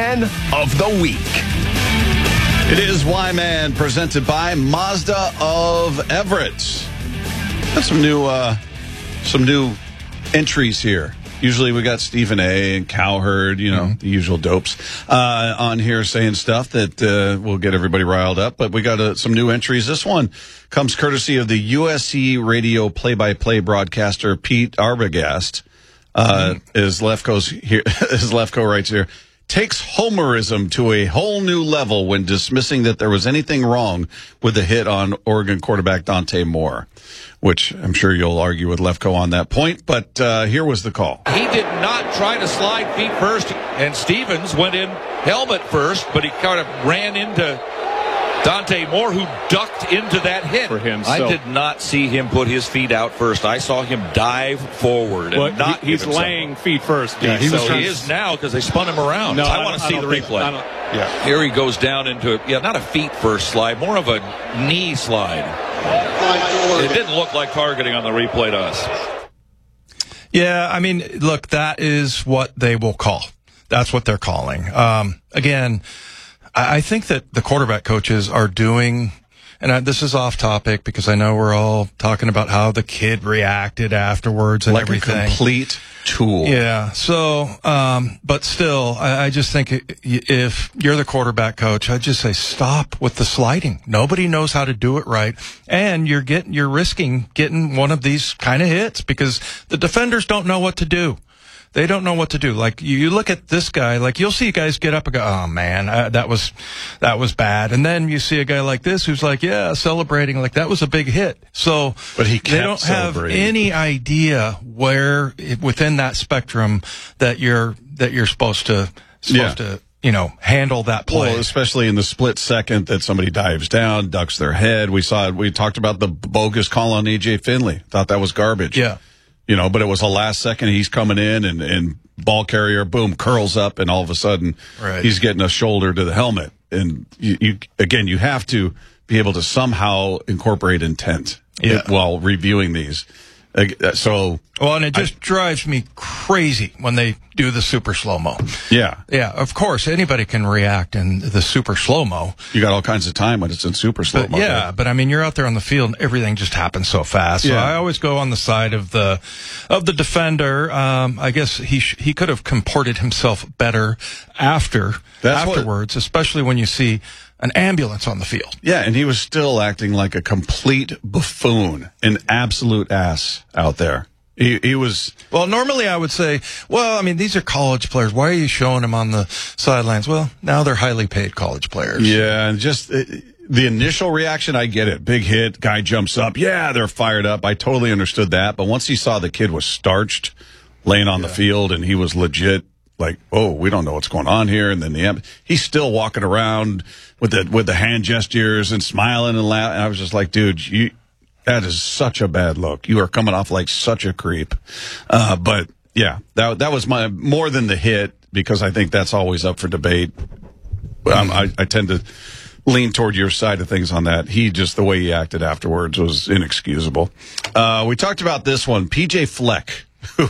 Man of the Week. It is Y-Man, presented by Mazda of Everett. Got some new entries here. Usually we got Stephen A. and Cowherd, the usual dopes, on here saying stuff that will get everybody riled up. But we got some new entries. This one comes courtesy of the USC radio play-by-play broadcaster Pete Arbogast. As Lefko writes here, takes homerism to a whole new level when dismissing that there was anything wrong with the hit on Oregon quarterback Dante Moore, which I'm sure you'll argue with Lefko on that point, but here was the call. He did not try to slide feet first, and Stevens went in helmet first, but he kind of ran into Dante Moore, who ducked into that hit. For him, I did not see him put his feet out first. I saw him dive forward. And he's laying feet first. Yeah, he is now because they spun him around. No, I want to see the replay. Here he goes down into, not a feet first slide, more of a knee slide. It didn't look like targeting on the replay to us. Yeah, I mean, look, that is what they will call. That's what they're calling. Again, I think that the quarterback coaches are doing, and this is off topic because I know we're all talking about how the kid reacted afterwards and like everything. Like a complete tool. Yeah. So, but still, I just think if you're the quarterback coach, I'd just say stop with the sliding. Nobody knows how to do it right. And you're risking getting one of these kind of hits because the defenders don't know what to do. They don't know what to do. Like, you look at this guy, like, you'll see guys get up and go, oh, man, that was bad. And then you see a guy like this who's like, yeah, celebrating, like, that was a big hit. So, but they don't have any idea where, within that spectrum, that you're supposed to handle that play. Well, especially in the split second that somebody dives down, ducks their head. We talked about the bogus call on A.J. Finley. Thought that was garbage. Yeah. But it was the last second he's coming in and ball carrier, boom, curls up, and all of a sudden he's getting a shoulder to the helmet. And you have to be able to somehow incorporate intent while reviewing these. And it just drives me crazy when they do the super slow-mo. Yeah. Yeah, of course, anybody can react in the super slow-mo. You got all kinds of time when it's in super slow-mo. But I mean, you're out there on the field and everything just happens so fast. So I always go on the side of the defender. I guess he could have comported himself better afterwards, especially when you see an ambulance on the field. Yeah, and he was still acting like a complete buffoon, an absolute ass out there. He was... Well, normally I would say, these are college players. Why are you showing them on the sidelines? Well, now they're highly paid college players. Yeah, and just the initial reaction, I get it. Big hit, guy jumps up. Yeah, they're fired up. I totally understood that. But once he saw the kid was starched, laying on the field, and he was legit like, oh, we don't know what's going on here. And then he's still walking around with the hand gestures and smiling and laughing. And I was just like, dude, that is such a bad look. You are coming off like such a creep. But yeah, that was more than the hit, because I think that's always up for debate. I tend to lean toward your side of things on that. The way he acted afterwards was inexcusable. We talked about this one, PJ Fleck,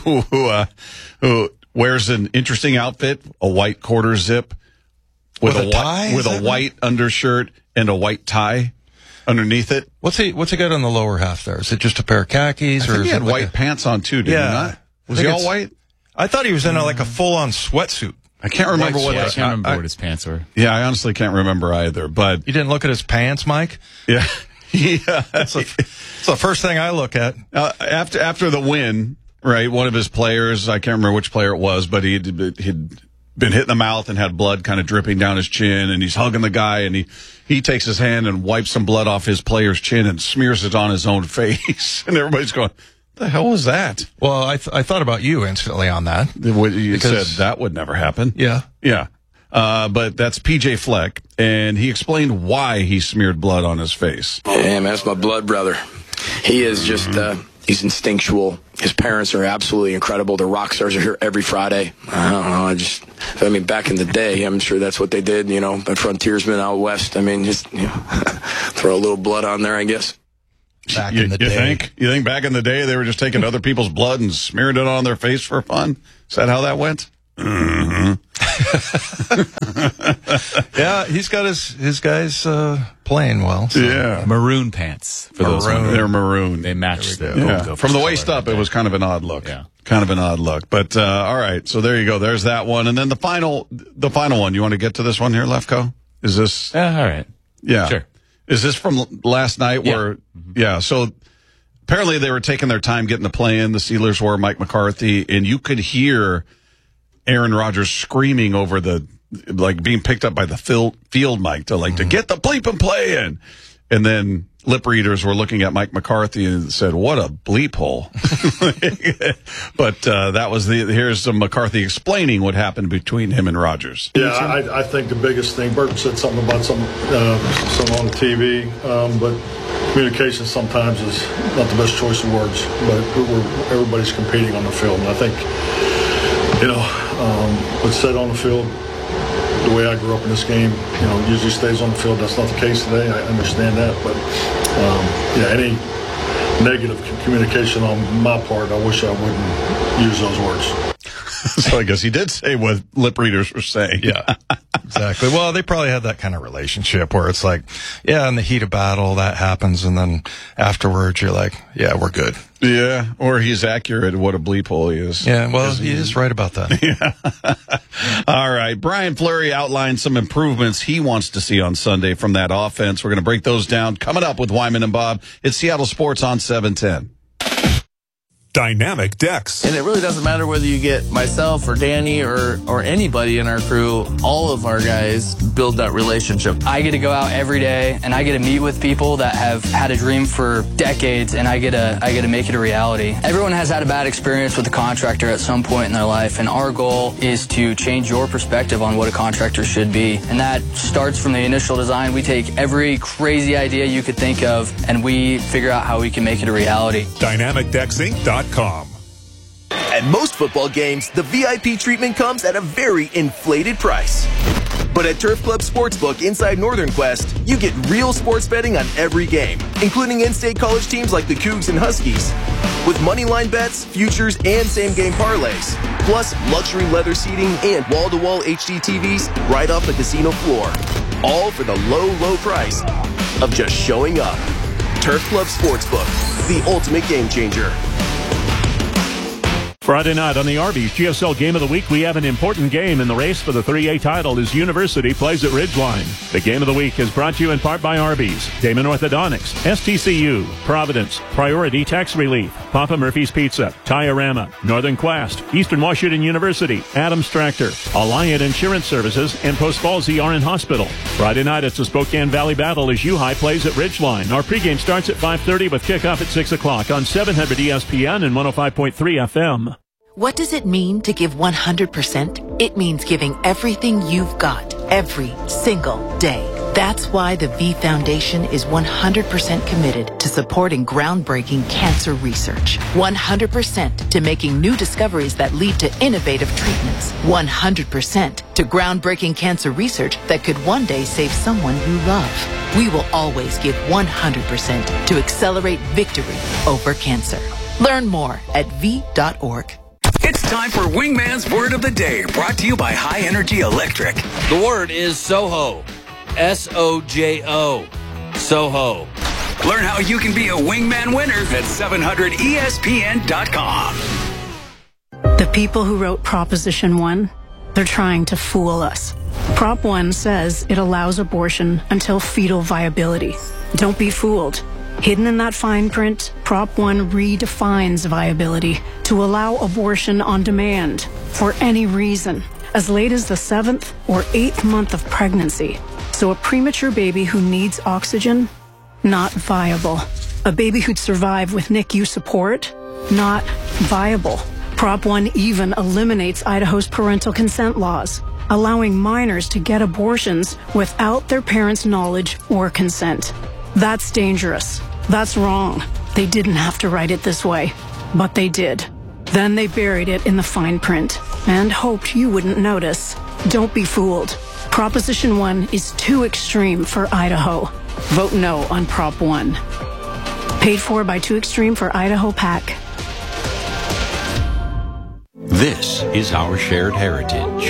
who wears an interesting outfit, a white quarter zip with a white undershirt and a white tie underneath it. What's he got on the lower half there? Is it just a pair of khakis? I think he had white pants on too, did he not? Was he all white? I thought he was in a full-on sweatsuit. I can't remember I can't remember what his pants were. Yeah, I honestly can't remember either. But you didn't look at his pants, Mike? Yeah. That's the first thing I look at. After the win, right, one of his players, I can't remember which player it was, but he'd been hit in the mouth and had blood kind of dripping down his chin, and he's hugging the guy, and he takes his hand and wipes some blood off his player's chin and smears it on his own face. And everybody's going, what the hell was that? Well, I thought about you instantly on that. You said that would never happen. Yeah. Yeah. But that's PJ Fleck, and he explained why he smeared blood on his face. Yeah, man, that's my blood brother. He is just... He's instinctual. His parents are absolutely incredible. The rock stars are here every Friday. I don't know. Back in the day, I'm sure that's what they did, at Frontiersmen out west. Just, throw a little blood on there, I guess. Back in the day. You think back in the day they were just taking other people's blood and smearing it on their face for fun? Is that how that went? Mm-hmm. Yeah, he's got his guys playing well. So. Yeah. Maroon pants. For those wondering. They're maroon. They match the Yeah. Gold From the color waist up, right it was kind of an odd look. Yeah. Kind of an odd look. But all right, so there you go. There's that one. And then the final one. You want to get to this one here, Lefko? Is this? All right. Yeah. Sure. Is this from last night where, yeah, so apparently they were taking their time getting the play in, the Steelers were, Mike McCarthy, and you could hear Aaron Rodgers screaming over being picked up by the field mic to get the bleeping play in. And then lip readers were looking at Mike McCarthy and said, what a bleep hole. But that was here's McCarthy explaining what happened between him and Rodgers. Yeah, I think the biggest thing, Burton said something about some on the TV, but communication sometimes is not the best choice of words, but everybody's competing on the field. And I think, what's said on the field, the way I grew up in this game, usually stays on the field. That's not the case today. I understand that. But, any negative communication on my part, I wish I wouldn't use those words. So I guess he did say what lip readers were saying. Yeah, exactly. Well, they probably had that kind of relationship where it's like, yeah, in the heat of battle, that happens. And then afterwards, you're like, yeah, we're good. Yeah, or he's accurate at what a bleep hole he is. Yeah, well, he is right about that. Yeah. All right. Brian Fleury outlined some improvements he wants to see on Sunday from that offense. We're going to break those down. Coming up with Wyman and Bob. It's Seattle Sports on 710. Dynamic Decks. And it really doesn't matter whether you get myself or Danny or anybody in our crew. All of our guys build that relationship. I get to go out every day and I get to meet with people that have had a dream for decades, and I get to make it a reality. Everyone has had a bad experience with a contractor at some point in their life, and our goal is to change your perspective on what a contractor should be. And that starts from the initial design. We take every crazy idea you could think of and we figure out how we can make it a reality. DynamicDecksInc.com. At most football games, the VIP treatment comes at a very inflated price. But at Turf Club Sportsbook inside Northern Quest, you get real sports betting on every game, including in-state college teams like the Cougs and Huskies, with moneyline bets, futures, and same-game parlays, plus luxury leather seating and wall-to-wall HD TVs right off the casino floor, all for the low, low price of just showing up. Turf Club Sportsbook, the ultimate game changer. Friday night on the Arby's GSL Game of the Week, we have an important game in the race for the 3A title as University plays at Ridgeline. The Game of the Week is brought to you in part by Arby's, Damon Orthodontics, STCU, Providence, Priority Tax Relief, Papa Murphy's Pizza, Tiorama, Northern Quest, Eastern Washington University, Adams Tractor, Alliant Insurance Services, and Post Falls ER and Hospital. Friday night, it's the Spokane Valley Battle as U-High plays at Ridgeline. Our pregame starts at 5:30 with kickoff at 6 o'clock on 700 ESPN and 105.3 FM. What does it mean to give 100%? It means giving everything you've got every single day. That's why the V Foundation is 100% committed to supporting groundbreaking cancer research. 100% to making new discoveries that lead to innovative treatments. 100% to groundbreaking cancer research that could one day save someone you love. We will always give 100% to accelerate victory over cancer. Learn more at V.org. It's time for Wingman's Word of the Day, brought to you by High Energy Electric. The word is Soho. S-O-J-O. Soho. Learn how you can be a Wingman winner at 700ESPN.com. The people who wrote Proposition 1, they're trying to fool us. Prop 1 says it allows abortion until fetal viability. Don't be fooled. Hidden in that fine print, Prop 1 redefines viability to allow abortion on demand for any reason, as late as the 7th or 8th month of pregnancy. So a premature baby who needs oxygen, not viable. A baby who'd survive with NICU support, not viable. Prop 1 even eliminates Idaho's parental consent laws, allowing minors to get abortions without their parents' knowledge or consent. That's dangerous. That's wrong. They didn't have to write it this way, but they did. Then they buried it in the fine print and hoped you wouldn't notice. Don't be fooled. Proposition 1 is too extreme for Idaho. Vote no on Prop 1. Paid for by Too Extreme for Idaho PAC. This is our shared heritage. But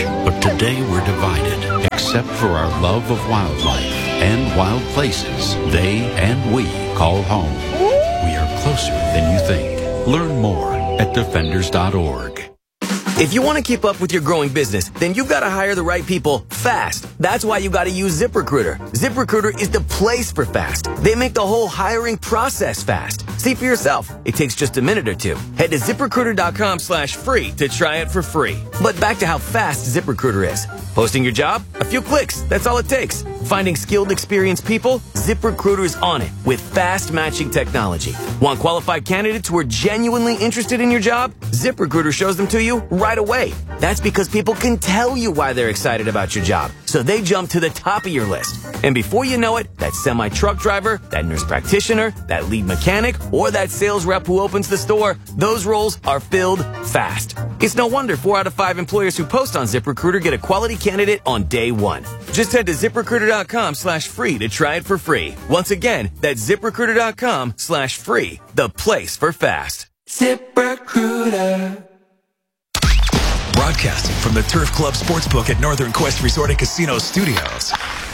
Today we're divided, except for our love of wildlife and wild places they and we call home. We are closer than you think. Learn more at defenders.org. If you want to keep up with your growing business, then you've got to hire the right people fast. That's why you got to use ZipRecruiter. ZipRecruiter is the place for fast. They make the whole hiring process fast. See for yourself. It takes just a minute or two. Head to ZipRecruiter.com/free to try it for free. But back to how fast ZipRecruiter is. Posting your job? A few clicks. That's all it takes. Finding skilled, experienced people? ZipRecruiter is on it with fast matching technology. Want qualified candidates who are genuinely interested in your job? ZipRecruiter shows them to you right away. That's because people can tell you why they're excited about your job. So they jump to the top of your list. And before you know it, that semi-truck driver, that nurse practitioner, that lead mechanic, or that sales rep who opens the store, those roles are filled fast. It's no wonder 4 out of 5 employers who post on ZipRecruiter get a quality candidate on day one. Just head to ZipRecruiter.com/free to try it for free. Once again, that's ZipRecruiter.com/free, the place for fast. ZipRecruiter. Broadcasting from the Turf Club Sportsbook at Northern Quest Resort and Casino Studios.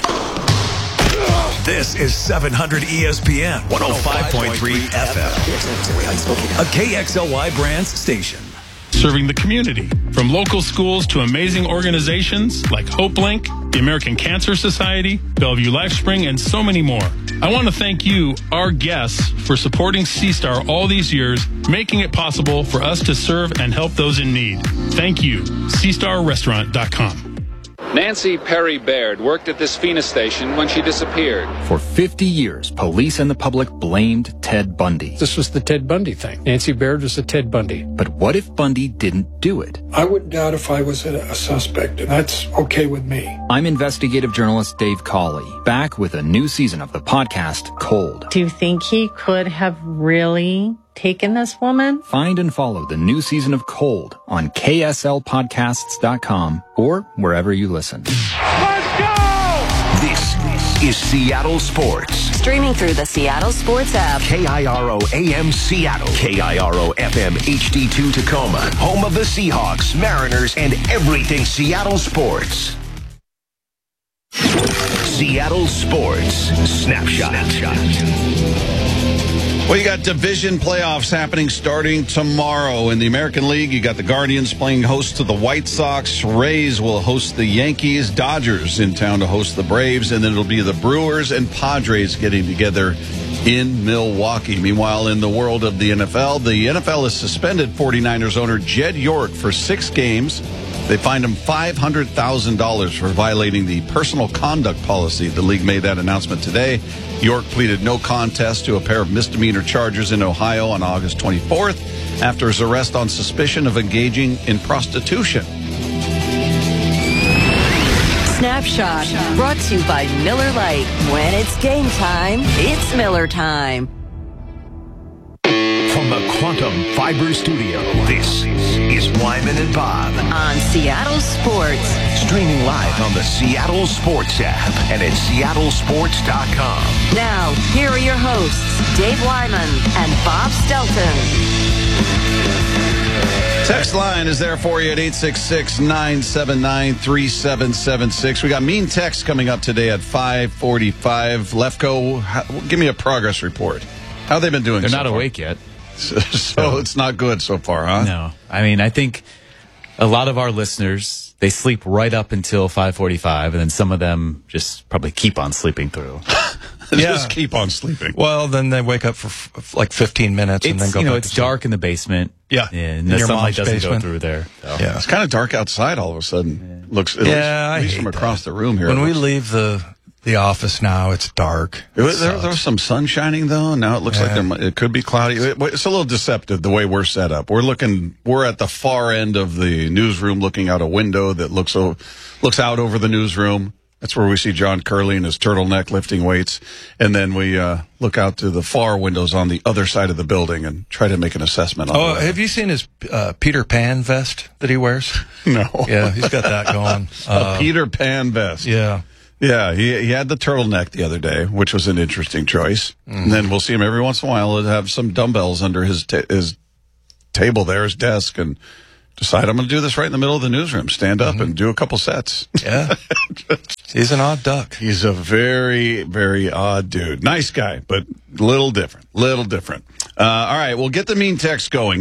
This is 700 ESPN 105.3 FM. A KXLY Brands station. Serving the community, from local schools to amazing organizations like HopeLink, the American Cancer Society, Bellevue LifeSpring, and so many more. I want to thank you, our guests, for supporting C-Star all these years, making it possible for us to serve and help those in need. Thank you. CStarRestaurant.com. Nancy Perry Baird worked at this FINA station when she disappeared. For 50 years, police and the public blamed Ted Bundy. This was the Ted Bundy thing. Nancy Baird was the Ted Bundy. But what if Bundy didn't do it? I wouldn't doubt if I was a suspect, and that's okay with me. I'm investigative journalist Dave Cawley, back with a new season of the podcast, Cold. Do you think he could have really taken this woman? Find and follow the new season of Cold on KSLPodcasts.com or wherever you listen. Let's go! This is Seattle Sports. Streaming through the Seattle Sports app. KIRO AM Seattle. KIRO FM HD2 Tacoma. Home of the Seahawks, Mariners, and everything Seattle sports. Seattle Sports Snapshot. Well, you got division playoffs happening starting tomorrow. In the American League, you got the Guardians playing host to the White Sox. Rays will host the Yankees. Dodgers in town to host the Braves. And then it'll be the Brewers and Padres getting together in Milwaukee. Meanwhile, in the world of the NFL has suspended 49ers owner Jed York for 6 games. They fined him $500,000 for violating the personal conduct policy. The league made that announcement today. York pleaded no contest to a pair of misdemeanor charges in Ohio on August 24th after his arrest on suspicion of engaging in prostitution. Snapshot, brought to you by Miller Lite. When it's game time, it's Miller time. From the Quantum Fiber Studio, this is Wyman and Bob. On Seattle Sports. Streaming live on the Seattle Sports app and at seattlesports.com. Now, here are your hosts, Dave Wyman and Bob Stelton. Text line is there for you at 866-979-3776. We got mean texts coming up today at 5:45. Lefko, give me a progress report. How have they been doing? They're so not far? awake yet. So it's not good so far, huh? No. I mean, I think a lot of our listeners, they sleep right up until 5:45, and then some of them just probably keep on sleeping through. Just keep on sleeping. Well, then they wake up for like 15 minutes and then go back it's dark in the basement. Yeah. And the sunlight doesn't go through there. So. Yeah. It's kind of dark outside all of a sudden. Looks at least from across the room here. When we leave the office now, it's dark. There's some sun shining though. Now it looks like it could be cloudy. It's a little deceptive the way we're set up. We're at the far end of the newsroom, looking out a window that looks out over the newsroom. That's where we see John Curley in his turtleneck lifting weights, and then we look out to the far windows on the other side of the building and try to make an assessment on that. Have you seen his Peter Pan vest that he wears? No. Yeah, he's got that going. A Peter Pan vest. Yeah. Yeah, he had the turtleneck the other day, which was an interesting choice. And then we'll see him every once in a while and have some dumbbells under his table there, his desk, and decide I'm going to do this right in the middle of the newsroom, stand up and do a couple sets. Yeah. He's an odd duck. He's a very, very odd dude. Nice guy, but little different. All right, we'll get the mean text going.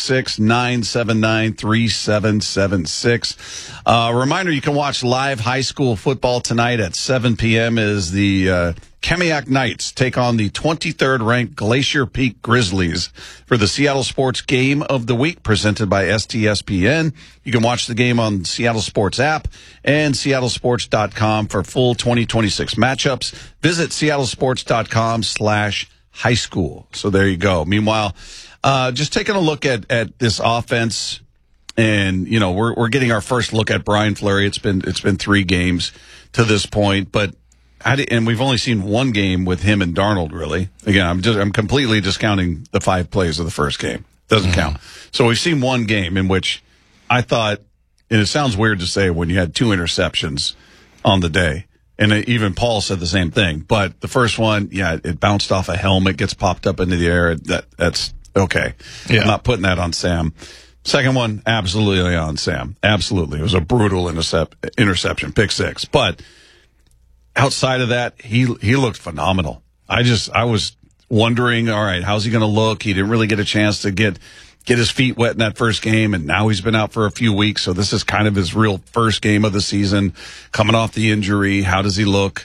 866-979-3776. Reminder, you can watch live high school football tonight at 7 p.m. as the Kamiak Knights take on the 23rd ranked Glacier Peak Grizzlies for the Seattle Sports Game of the Week presented by STSPN. You can watch the game on the Seattle Sports app and seattlesports.com for full 2026 matchups. Visit seattlesports.com/high school. So there you go. Meanwhile, just taking a look at this offense, and you know, we're getting our first look at Brian Fleury. It's been 3 games to this point, but and we've only seen 1 game with him and Darnold, really. Again, I'm completely discounting the 5 plays of the first game. Doesn't count. So we've seen 1 game in which I thought, and it sounds weird to say when you had 2 interceptions on the day, and even Paul said the same thing, but the first one, it bounced off a helmet, gets popped up into the air. That's okay. Yeah. I'm not putting that on Sam. Second one, absolutely on Sam. Absolutely. It was a brutal interception, pick 6. But outside of that, he looked phenomenal. I was wondering, all right, how's he going to look? He didn't really get a chance to get his feet wet in that first game, and now he's been out for a few weeks, so this is kind of his real first game of the season, coming off the injury. How does he look?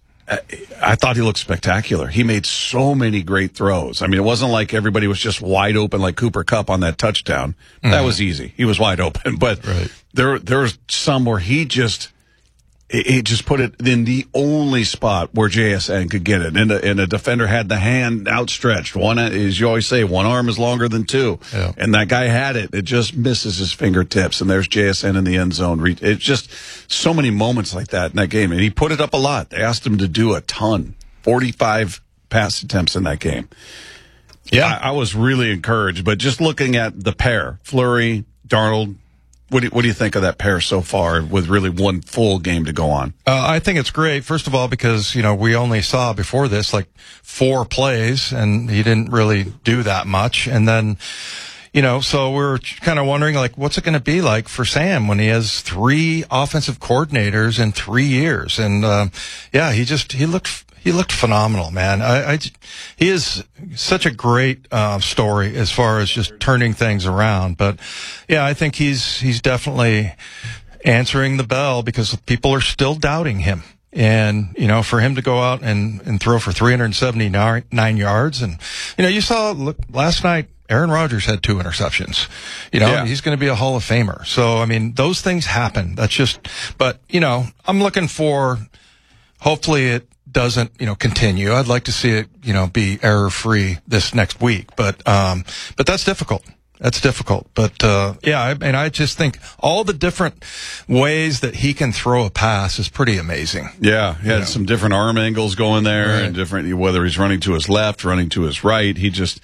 I thought he looked spectacular. He made so many great throws. I mean, it wasn't like everybody was just wide open like Cooper Kupp on that touchdown. That was easy. He was wide open, but there was some where he just put it in the only spot where JSN could get it. And a defender had the hand outstretched. One, as you always say, one arm is longer than 2. Yeah. And that guy had it. It just misses his fingertips. And there's JSN in the end zone. It's just so many moments like that in that game. And he put it up a lot. They asked him to do a ton. 45 pass attempts in that game. Yeah. I was really encouraged. But just looking at the pair, Fleury, Darnold, what do you think of that pair so far with really 1 full game to go on? I think it's great, first of all, because, you know, we only saw before this like 4 plays and he didn't really do that much. And then, you know, so we're kind of wondering, like, what's it going to be like for Sam when he has 3 offensive coordinators in 3 years? And, he looked phenomenal, man. He is such a great story as far as just turning things around. But yeah, I think he's definitely answering the bell because people are still doubting him. And, you know, for him to go out and throw for 379 yards, and, you know, you saw last night, Aaron Rodgers had 2 interceptions. You know, he's going to be a Hall of Famer. So, I mean, those things happen. But, you know, I'm looking for, hopefully it doesn't, you know, continue. I'd like to see it, you know, be error-free this next week. But that's difficult. But, I just think all the different ways that he can throw a pass is pretty amazing. Yeah. He had some different arm angles going there and different, whether he's running to his left, running to his right. He just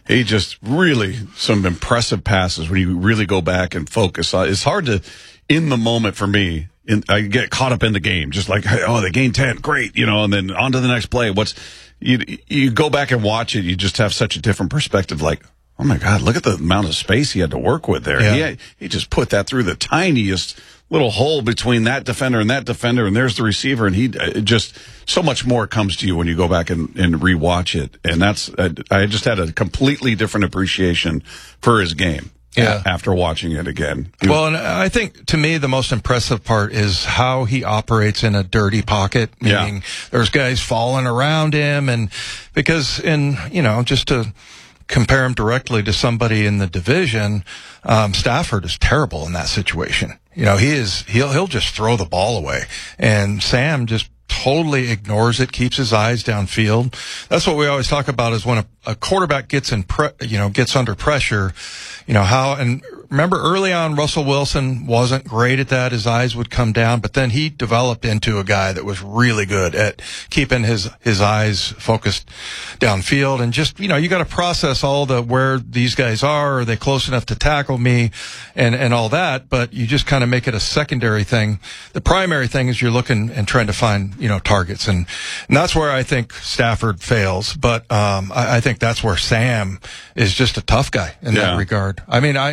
really, some impressive passes when you really go back and focus on. It's hard to, in the moment for me, I get caught up in the game, just like, oh, they gained 10, great, you know, and then on to the next play. You go back and watch it, you just have such a different perspective, like, oh my God, look at the amount of space he had to work with there. Yeah. He just put that through the tiniest little hole between that defender, and there's the receiver, and it just, so much more comes to you when you go back and rewatch it. And I just had a completely different appreciation for his game. Yeah. After watching it again. Well, and I think to me the most impressive part is how he operates in a dirty pocket. Meaning there's guys falling around him, and because just to compare him directly to somebody in the division, Stafford is terrible in that situation. You know, he'll just throw the ball away, and Sam just totally ignores it, keeps his eyes downfield. That's what we always talk about, is when a quarterback gets gets under pressure, you know, and remember early on, Russell Wilson wasn't great at that. His eyes would come down, but then he developed into a guy that was really good at keeping his eyes focused downfield. And just, you know, you got to process all where these guys are they close enough to tackle me and all that, but you just kind of make it a secondary thing. The primary thing is you're looking and trying to find, you know, targets. And that's where I think Stafford fails. But, I think that's where Sam is just a tough guy in that regard. I mean, I know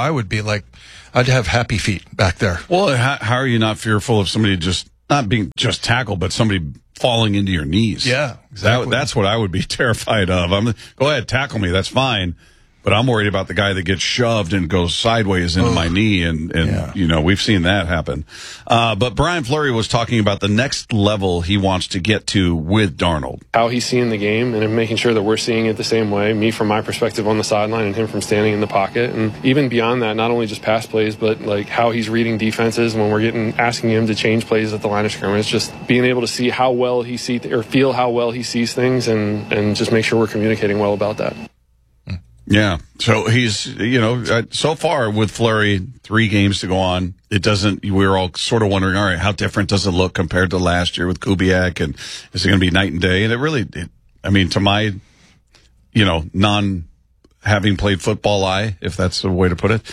I would be like, I'd have happy feet back there. Well, how are you not fearful of somebody just not being just tackled, but somebody falling into your knees? Yeah, exactly. That's what I would be terrified of. Go ahead, tackle me. That's fine. But I'm worried about the guy that gets shoved and goes sideways into my knee, and you know, we've seen that happen. But Brian Fleury was talking about the next level he wants to get to with Darnold. How he's seeing the game and making sure that we're seeing it the same way, me from my perspective on the sideline and him from standing in the pocket. And even beyond that, not only just pass plays, but like how he's reading defenses when we're asking him to change plays at the line of scrimmage, just being able to see how well he feel how well he sees things and just make sure we're communicating well about that. Yeah. So he's, you know, so far with Fleury, 3 games to go on. We're all sort of wondering, all right, how different does it look compared to last year with Kubiak? And is it going to be night and day? And I mean, to my, you know, having played football eye, if that's the way to put it,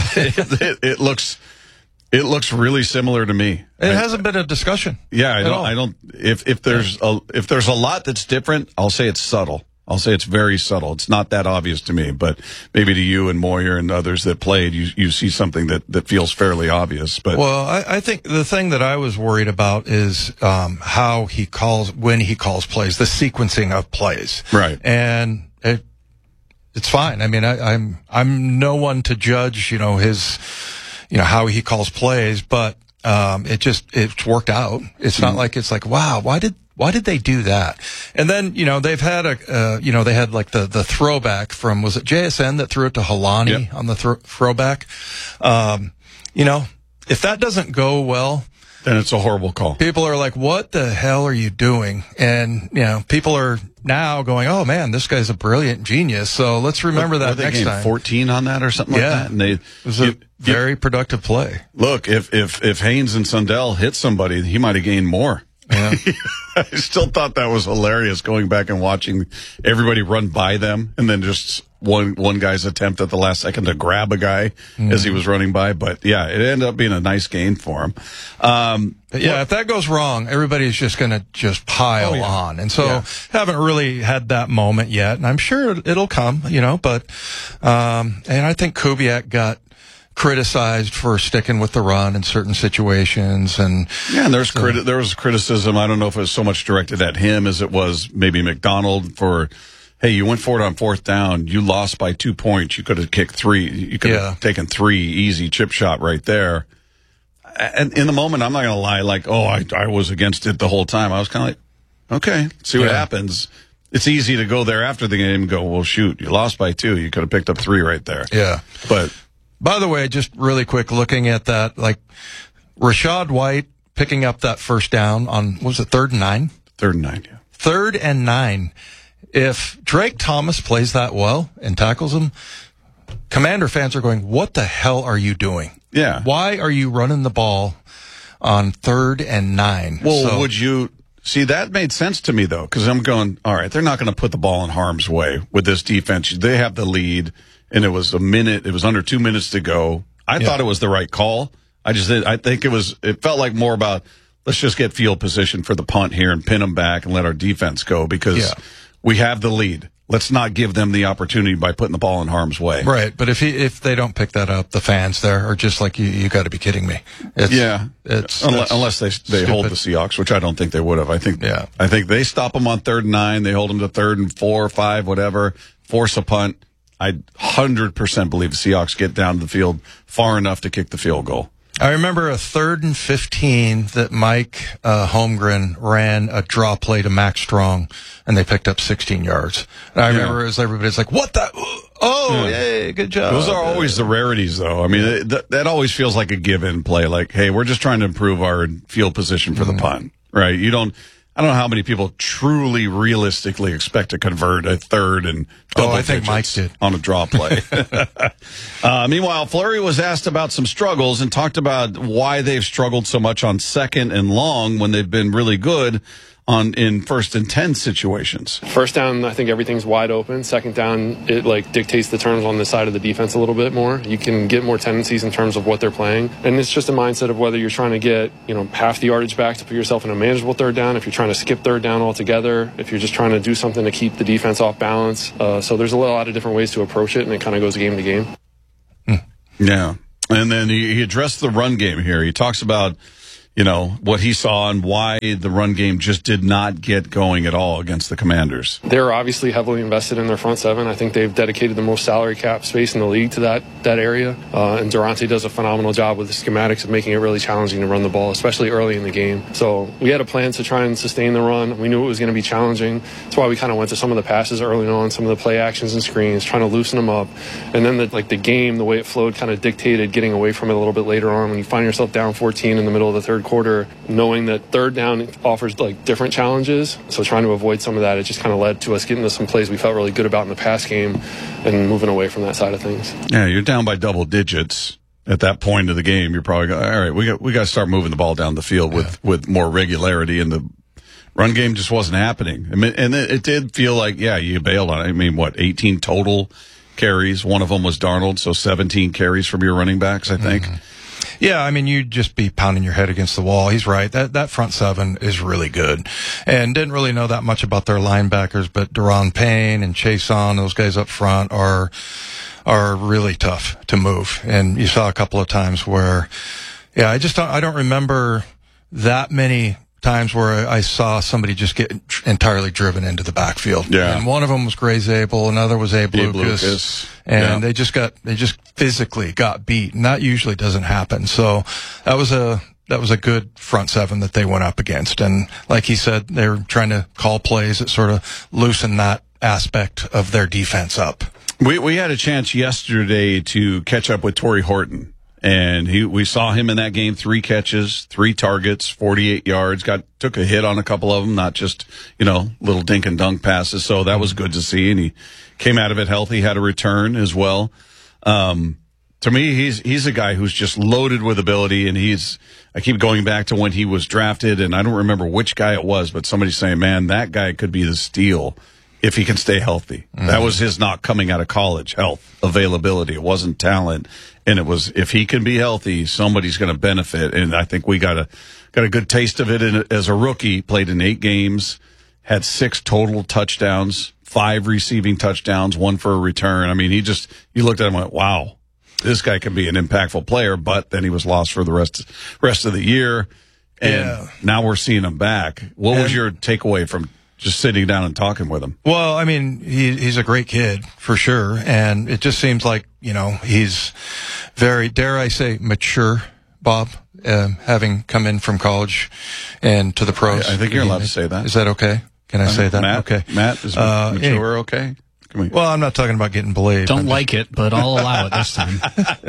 it looks really similar to me. It hasn't been a discussion. Yeah. I don't, if there's a lot that's different, I'll say it's subtle. I'll say it's very subtle. It's not that obvious to me, but maybe to you and Moyer and others that played, you see something that feels fairly obvious. But well, I think the thing that I was worried about is how he calls, when he calls plays, the sequencing of plays. Right. And it's fine. I mean, I'm no one to judge, you know, how he calls plays, but it's worked out. It's not like it's like, wow, why did they do that? And then, you know, they've had they had like the throwback from, was it JSN that threw it to Helani on the throwback? You know, if that doesn't go well, then it's a horrible call. People are like, what the hell are you doing? And, you know, people are now going, oh man, this guy's a brilliant genius. So let's remember that next time. 14 on that or something like that. And it was a very productive play. Look, if Haynes and Sundell hit somebody, he might have gained more. Yeah. I still thought that was hilarious, going back and watching everybody run by them, and then just one guy's attempt at the last second to grab a guy as he was running by. But yeah, it ended up being a nice gain for him. If that goes wrong, everybody's just going to just pile on. And so haven't really had that moment yet. And I'm sure it'll come, you know, but, and I think Kubiak got criticized for sticking with the run in certain situations, and there was criticism. I don't know if it was so much directed at him as it was maybe McDonald for, hey, you went for it on 4th down, you lost by 2 points, you could have kicked 3, you could have taken 3 easy chip shot right there. And in the moment, I'm not going to lie, like, oh, I was against it the whole time. I was kind of like, okay, see what happens. It's easy to go there after the game and go, well, shoot, you lost by 2, you could have picked up 3 right there. Yeah, but. By the way, just really quick, looking at that, like Rachaad White picking up that first down on, what was it, 3rd and 9? 3rd and 9, yeah. 3rd and 9. If Drake Thomas plays that well and tackles him, Commander fans are going, what the hell are you doing? Yeah. Why are you running the ball on 3rd and 9? Well, would you... See, that made sense to me, though, because I'm going, all right, they're not going to put the ball in harm's way with this defense. They have the lead. And it was under 2 minutes to go. I thought it was the right call. I think it felt like more about, let's just get field position for the punt here and pin them back and let our defense go because we have the lead. Let's not give them the opportunity by putting the ball in harm's way. Right. But if they don't pick that up, the fans there are just like, you got to be kidding me. Unless they hold the Seahawks, which I don't think they would have. I think they stop them on 3rd and 9. They hold them to 3rd and 4 or 5, whatever, force a punt. I 100% believe the Seahawks get down to the field far enough to kick the field goal. I remember a 3rd and 15 that Mike Holmgren ran a draw play to Max Strong, and they picked up 16 yards. And I remember as everybody's like, what the? Oh, yay, good job. Those are always the rarities, though. I mean, that always feels like a give-in play. Like, hey, we're just trying to improve our field position for the punt, right? I don't know how many people truly, realistically expect to convert a 3rd and double I think Mike did on a draw play. Meanwhile, Fleury was asked about some struggles and talked about why they've struggled so much on 2nd and long when they've been really good in 1st and 10 situations. 1st down, I think everything's wide open. 2nd down, it like dictates the terms on the side of the defense a little bit more. You can get more tendencies in terms of what they're playing. And it's just a mindset of whether you're trying to get, half the yardage back to put yourself in a manageable 3rd down, if you're trying to skip 3rd down altogether, if you're just trying to do something to keep the defense off balance. So there's a lot of different ways to approach it, and it kind of goes game to game. Yeah. And then he addressed the run game here. He talks about, what he saw and why the run game just did not get going at all against the Commanders. They're obviously heavily invested in their front seven. I think they've dedicated the most salary cap space in the league to that area. And Durante does a phenomenal job with the schematics of making it really challenging to run the ball, especially early in the game. So we had a plan to try and sustain the run. We knew it was going to be challenging. That's why we kind of went to some of the passes early on, some of the play actions and screens, trying to loosen them up. And then the game, the way it flowed, kind of dictated getting away from it a little bit later on. When you find yourself down 14 in the middle of the third quarter, knowing that third down offers different challenges, so trying to avoid some of that, it just kind of led to us getting to some plays we felt really good about in the pass game and moving away from that side of things. Yeah, you're down by double digits at that point of the game. You're probably going, all right, we got to start moving the ball down the field with more regularity, and the run game just wasn't happening. I mean, and it did feel like, you bailed on it. I mean, 18 total carries? One of them was Darnold, so 17 carries from your running backs, I think. Mm-hmm. Yeah, I mean, you'd just be pounding your head against the wall. He's right. That front seven is really good. And didn't really know that much about their linebackers, but Daron Payne and Chason, those guys up front are really tough to move. And you saw a couple of times where, I don't remember that many times where I saw somebody just get entirely driven into the backfield. Yeah. And one of them was Gray Zabel, another was Abe Lucas. And they just physically got beat, and that usually doesn't happen. So that was a good front seven that they went up against. And like he said, they were trying to call plays that sort of loosen that aspect of their defense up. We had a chance yesterday to catch up with Torrey Horton. And we saw him in that game, 3 catches, 3 targets, 48 yards, took a hit on a couple of them, not just, little dink and dunk passes. So that was good to see. And he came out of it healthy, had a return as well. To me, he's a guy who's just loaded with ability, and I keep going back to when he was drafted, and I don't remember which guy it was, but somebody's saying, man, that guy could be the steal if he can stay healthy. Mm-hmm. That was his not coming out of college, health, availability. It wasn't talent. And it was, if he can be healthy, somebody's going to benefit. And I think we got a good taste of it as a rookie. Played in 8 games, had 6 total touchdowns, 5 receiving touchdowns, 1 for a return. I mean, you looked at him and went, wow, this guy can be an impactful player. But then he was lost for the rest of the year. And now we're seeing him back. What was your takeaway from just sitting down and talking with him? Well, I mean, he's a great kid for sure. And it just seems like, he's very, dare I say, mature, Bob, having come in from college and to the pros. I think you're allowed to say that. Is that okay? Can I say that? Matt, okay. Matt, is mature okay? Well, I'm not talking about getting bullied. Don't like it, but I'll allow it this time.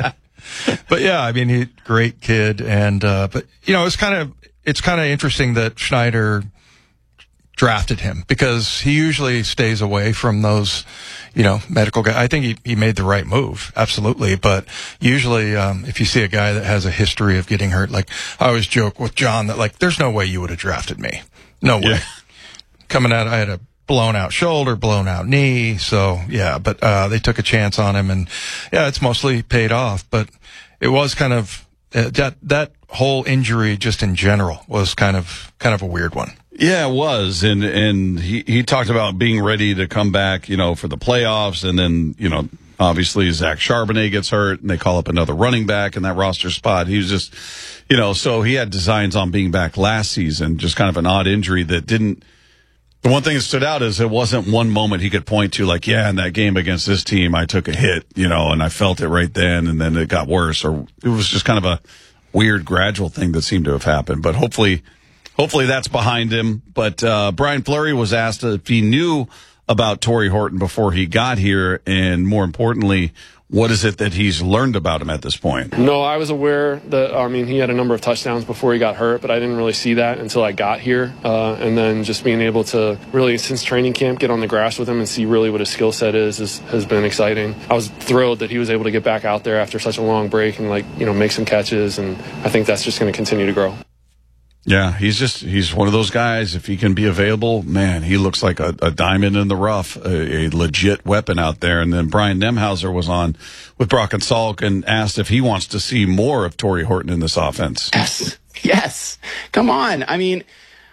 But I mean, he's a great kid. And, but, it's kind of interesting that Schneider drafted him, because he usually stays away from those, medical guys. I think he made the right move, absolutely. But usually, if you see a guy that has a history of getting hurt, like I always joke with John that there's no way you would have drafted me. No way. Coming out, I had a blown out shoulder, blown out knee. So but they took a chance on him, and it's mostly paid off. But it was kind of that whole injury, just in general, was kind of a weird one. Yeah, it was. And he talked about being ready to come back, for the playoffs. And then, obviously Zach Charbonnet gets hurt and they call up another running back in that roster spot. He was just, so he had designs on being back last season, just kind of an odd injury that didn't. The one thing that stood out is it wasn't one moment he could point to in that game against this team, I took a hit, and I felt it right then, and then it got worse. Or it was just kind of a weird gradual thing that seemed to have happened. But hopefully that's behind him. But Brian Fleury was asked if he knew about Torrey Horton before he got here, and more importantly, what is it that he's learned about him at this point? No, I was aware that, he had a number of touchdowns before he got hurt, but I didn't really see that until I got here. And then just being able to really, since training camp, get on the grass with him and see really what his skill set has been exciting. I was thrilled that he was able to get back out there after such a long break and, make some catches, and I think that's just going to continue to grow. Yeah, he's one of those guys. If he can be available, man, he looks like a diamond in the rough, a legit weapon out there. And then Brian Nemhauser was on with Brock and Salk and asked if he wants to see more of Torrey Horton in this offense. Yes. Come on. I mean,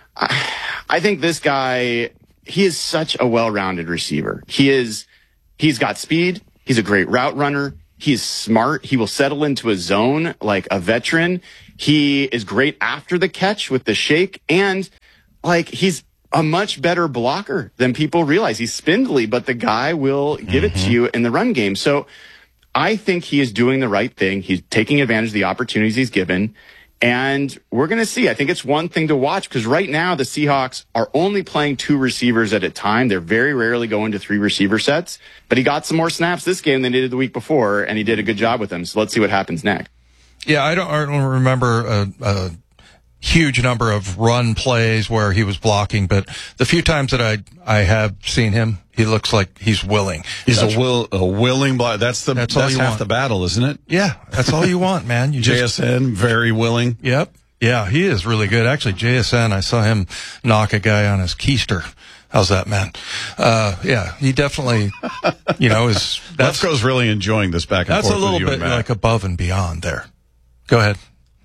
I think this guy, he is such a well-rounded receiver. He's got speed. He's a great route runner. He's smart. He will settle into a zone like a veteran. He is great after the catch with the shake. And like, he's a much better blocker than people realize. He's spindly, but the guy will give it to you in the run game. So I think he is doing the right thing. He's taking advantage of the opportunities he's given. And we're going to see. I think it's one thing to watch because right now the Seahawks are only playing 2 receivers at a time. They're very rarely going to 3 receiver sets. But he got some more snaps this game than he did the week before, and he did a good job with them. So let's see what happens next. Yeah, I don't remember a huge number of run plays where he was blocking, but the few times that I have seen him, he looks like he's willing. He's a willing block. That's half the battle, isn't it? Yeah, that's all you want, man. JSN, very willing. Yep. Yeah, he is really good. Actually, JSN, I saw him knock a guy on his keister. How's that, man? Yeah, he definitely, is. Lefko's really enjoying this back and forth. That's a little bit like above and beyond there. Go ahead.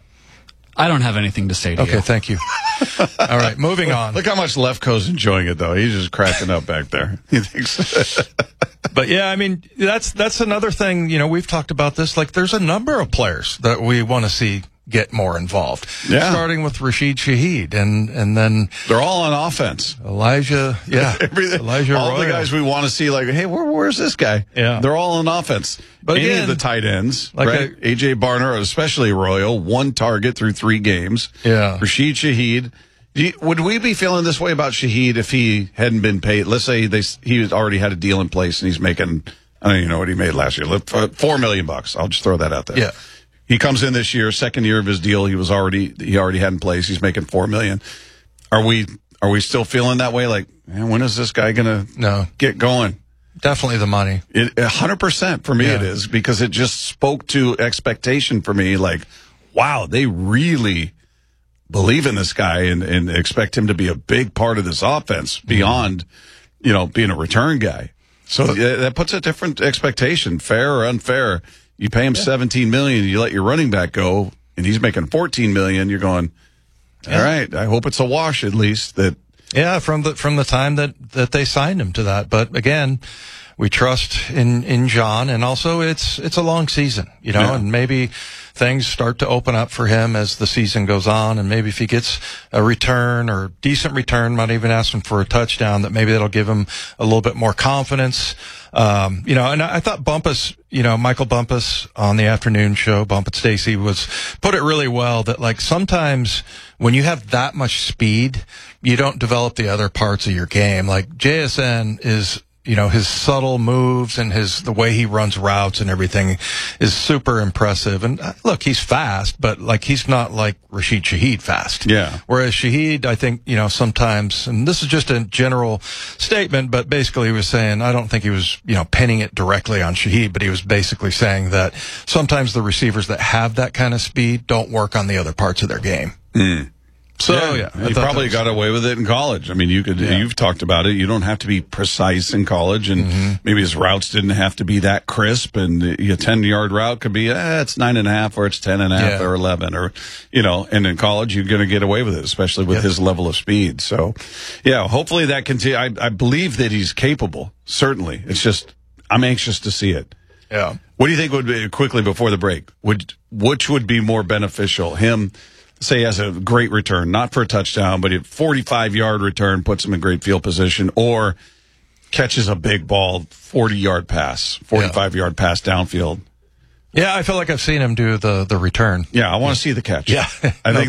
I don't have anything to say to you. Okay, thank you. All right, moving on. Look how much Lefko's enjoying it, though. He's just cracking up back there. He thinks. But yeah, I mean, that's another thing. We've talked about this. Like, there's a number of players that we want to see get more involved. Yeah. Starting with Rashid Shaheed, and then they're all on offense. Elijah, Elijah all Royal. The guys we want to see, like, hey, where's this guy? Yeah, they're all on offense. But any again, of the tight ends, like right? AJ Barner, especially Royal, 1 target through 3 games. Yeah, Rashid Shaheed. Would we be feeling this way about Shaheed if he hadn't been paid? Let's say he already had a deal in place and he's making, I don't even know what he made last year, $4 million. I'll just throw that out there. Yeah. He comes in this year, second year of his deal. He already had in place. He's making $4 million. Are we still feeling that way? Like, man, when is this guy gonna get going? Definitely the money. 100% for me it is, because it just spoke to expectation for me. Like, wow, they really believe in this guy and expect him to be a big part of this offense beyond, being a return guy. So that puts a different expectation, fair or unfair. You pay him $17 million, you let your running back go, and he's making $14 million. You're going, all right. I hope it's a wash at least. From the time that they signed him to that. But again, we trust in John, and also it's a long season, and maybe things start to open up for him as the season goes on, and maybe if he gets a return or decent return, might even ask him for a touchdown, that maybe that'll give him a little bit more confidence. And I thought Bumpus, Michael Bumpus on the afternoon show, Bump and Stacy, put it really well that, like, sometimes when you have that much speed, you don't develop the other parts of your game. Like, JSN is, his subtle moves and the way he runs routes and everything is super impressive. And look, he's fast, but like, he's not like Rashid Shaheed fast. Yeah. Whereas Shaheed, I think, sometimes, and this is just a general statement, but basically he was saying, I don't think he was, pinning it directly on Shaheed, but he was basically saying that sometimes the receivers that have that kind of speed don't work on the other parts of their game. So he probably got away with it in college. I mean, you've talked about it. You don't have to be precise in college, and maybe his routes didn't have to be that crisp. And a 10-yard route could be it's 9.5 or it's 10.5 or 11 or And in college, you're going to get away with it, especially with his level of speed. So, hopefully that continue. I believe that he's capable. Certainly, it's just I'm anxious to see it. Yeah. What do you think would be, quickly before the break? Which would be more beneficial? Him, say, has a great return, not for a touchdown, but a 45-yard return puts him in great field position, or catches a big ball, 40-yard pass, 45-yard pass downfield. Yeah, I feel like I've seen him do the return. Yeah, I want to see the catch. Yeah, I think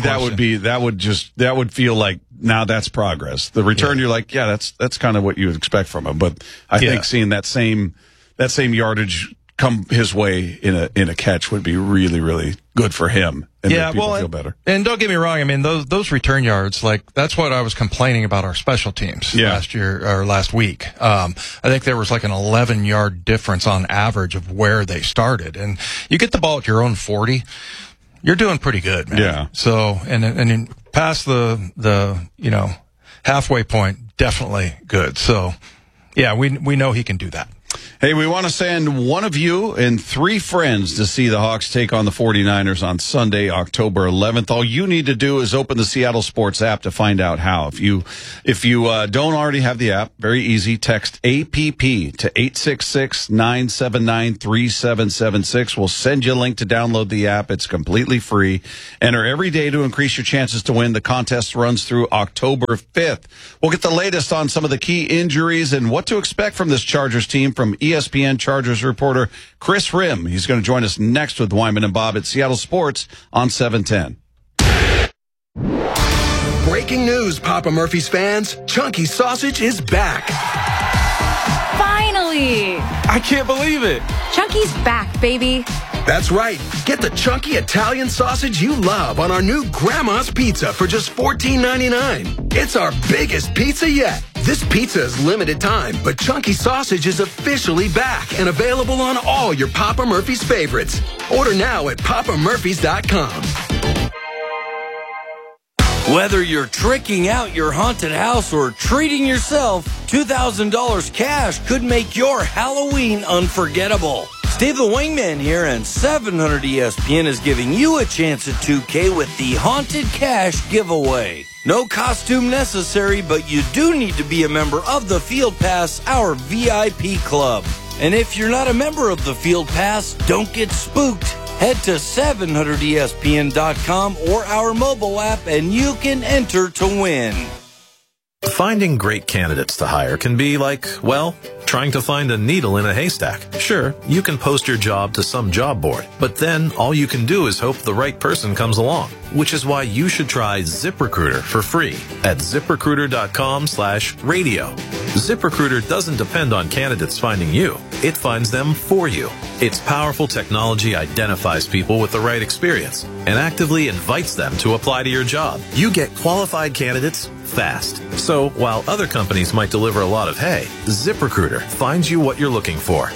that would feel like now that's progress. The return, you're like, that's kind of what you would expect from him. But I think seeing that same yardage come his way in a catch would be really, really good for him and make people feel better. And don't get me wrong, I mean, those return yards, like, that's what I was complaining about our special teams last week. I think there was like an 11-yard difference on average of where they started. And you get the ball at your own 40, you're doing pretty good, man. Yeah. So, and past the halfway point, definitely good. So, yeah, we know he can do that. Hey, we want to send one of you and 3 friends to see the Hawks take on the 49ers on Sunday, October 11th. All you need to do is open the Seattle Sports app to find out how. If you don't already have the app, very easy. Text APP to 866-979-3776. We'll send you a link to download the app. It's completely free. Enter every day to increase your chances to win. The contest runs through October 5th. We'll get the latest on some of the key injuries and what to expect from this Chargers team from ESPN Chargers reporter Chris Rim. He's going to join us next with Wyman and Bob at Seattle Sports on 710. Breaking news, Papa Murphy's fans. Chunky Sausage is back. Finally! I can't believe it. Chunky's back, baby. That's right. Get the chunky Italian sausage you love on our new Grandma's Pizza for just $14.99. It's our biggest pizza yet. This pizza is limited time, but Chunky Sausage is officially back and available on all your Papa Murphy's favorites. Order now at papamurphys.com. Whether you're tricking out your haunted house or treating yourself, $2,000 cash could make your Halloween unforgettable. Steve the Wingman here, and 700 ESPN is giving you a chance at $2K with the Haunted Cash giveaway. No costume necessary, but you do need to be a member of the Field Pass, our VIP club. And if you're not a member of the Field Pass, don't get spooked. Head to 700ESPN.com or our mobile app and you can enter to win. Finding great candidates to hire can be like, well, trying to find a needle in a haystack. Sure, you can post your job to some job board, but then all you can do is hope the right person comes along, which is why you should try ZipRecruiter for free at ZipRecruiter.com/radio. ZipRecruiter doesn't depend on candidates finding you. It finds them for you. Its powerful technology identifies people with the right experience and actively invites them to apply to your job. You get qualified candidates fast. So while other companies might deliver a lot of hay, ZipRecruiter finds you what you're looking for.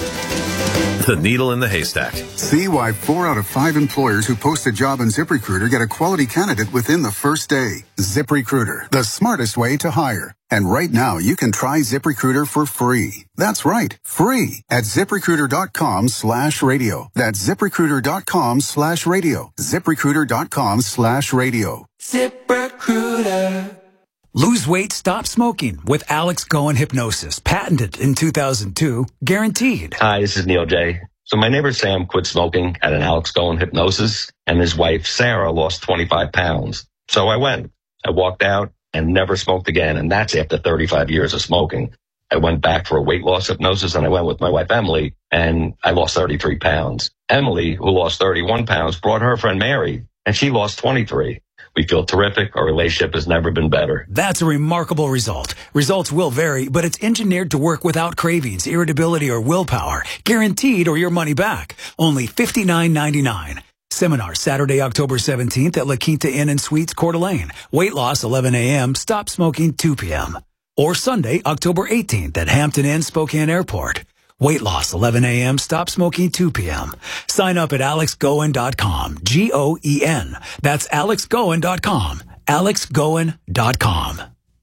The needle in the haystack. See why 4 out of 5 employers who post a job on ZipRecruiter get a quality candidate within the first day. ZipRecruiter, the smartest way to hire. And right now, you can try ZipRecruiter for free. That's right, free at ZipRecruiter.com/radio. That's ZipRecruiter.com/radio. ZipRecruiter.com/radio. ZipRecruiter. Lose weight, stop smoking with Alex Goen Hypnosis. Patented in 2002, guaranteed. Hi, this is Neil J. So my neighbor Sam quit smoking at an Alex Goen Hypnosis, and his wife Sarah lost 25 pounds. So I went. I walked out and never smoked again, and that's after 35 years of smoking. I went back for a weight loss hypnosis, and I went with my wife Emily, and I lost 33 pounds. Emily, who lost 31 pounds, brought her friend Mary, and she lost 23. We feel terrific. Our relationship has never been better. That's a remarkable result. Results will vary, but it's engineered to work without cravings, irritability, or willpower. Guaranteed or your money back. Only $59.99. Seminar Saturday, October 17th at La Quinta Inn and Suites, Coeur d'Alene. Weight loss 11 a.m., stop smoking 2 p.m. Or Sunday, October 18th at Hampton Inn, Spokane Airport. Weight loss 11 a.m., stop smoking 2 p.m. Sign up at alexgoen.com. G-O-E-N. That's alexgoen.com. alexgoen.com.